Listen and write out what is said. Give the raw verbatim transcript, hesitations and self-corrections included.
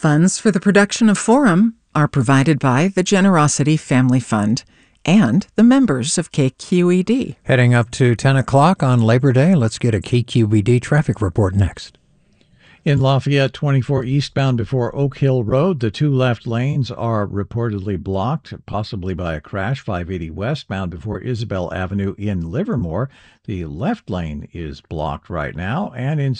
Funds for the production of Forum are provided by the Generosity Family Fund and the members of K Q E D. Heading up to ten o'clock on Labor Day, let's get a K Q E D traffic report next. In Lafayette, twenty-four eastbound before Oak Hill Road, the two left lanes are reportedly blocked, possibly by a crash. five eighty westbound before Isabel Avenue in Livermore, the left lane is blocked right now. And in